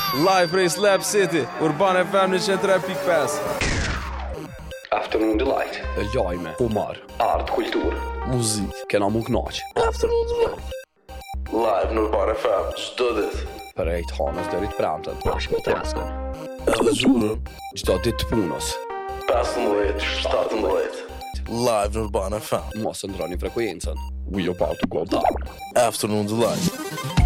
Live prej Slab City, Urban FM 103.5. Afternoon Delight. Il-ġajme, umar, Art kultur. mużik, kena mugnaċ. Afternoon Delight. Live n'Urban FM. Studit. Perejt ħanas darit pramtan. Għax ma traska. Ġuru. Ġdadit punos. Pass n'lejt, start n'lejt. Live n'Urban FM. Ma sandrani frekwenza. We about to go down. Afternoon Delight.